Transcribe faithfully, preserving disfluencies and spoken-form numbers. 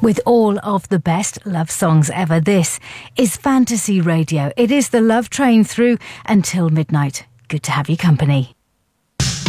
With all of the best love songs ever, this is Fantasy Radio. It is the Love Train through until midnight. Good to have you company.